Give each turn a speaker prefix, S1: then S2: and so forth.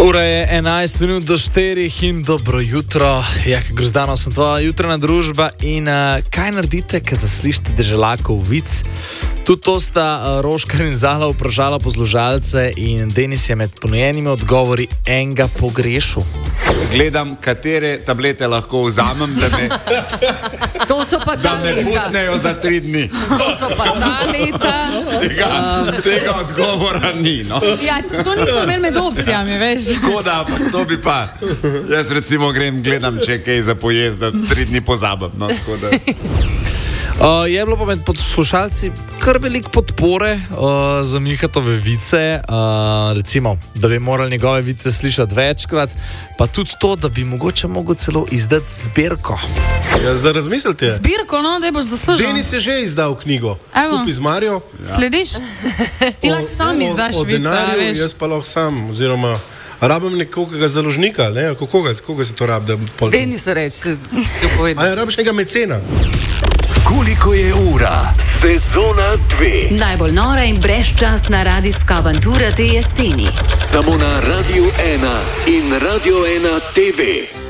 S1: Ura je 11 minut do 4 in dobro jutro. Jaka Grozdano sem tvoja jutranja družba in kaj naredite, ko zaslišite deželakov vic? Tudi to sta Roškar in Zala vprašala poslušalce in Denis je med ponujenimi odgovori enega pogrešil.
S2: Gledam, katere tablete lahko vzamem,
S3: To so pa
S2: da me putnejo za 3 dni.
S3: To so pa ta leta.
S2: Tega odgovora ni, no.
S3: Ja, to nismo imeli med opcijami, veš.
S2: Škoda, ampak to bi pa. Jaz recimo gledam, če kaj za pojest, da 3 dni pozabim, no, tako da.
S1: Je bilo pa med poslušalci kar veliko podpore za Mihatove vice, recimo, da bi morali njegove vice slišati večkrat, pa tudi to, da bi mogoče mogel celo izdati zbirko.
S4: Ja, za razmisliti je.
S3: Zbirko, no, da boš zaslužil.
S4: Denis je že izdal knjigo, skupaj z Marijo.
S3: Ja. Slediš? Ti lahko sam izdaš
S4: o
S3: vice,
S4: denarju,
S3: veš.
S4: jaz pa lahko sam, oziroma rabim nekega založnika, ne? Koga se to rabi?
S3: Denis reč, se ti povedal.
S4: A ja, rabiš nekega mecena.
S5: Koliko je ura? Sezona 2.
S6: Najbolj nora in brezčasna radijska avantura te jeseni.
S5: Samo na Radio 1 in Radio 1 TV.